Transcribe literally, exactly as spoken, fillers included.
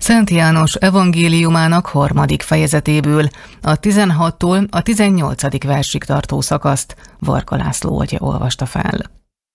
Szent János evangéliumának harmadik fejezetéből, a tizenhattól a tizennyolcadik versig tartó szakaszt Varga László atya olvasta fel.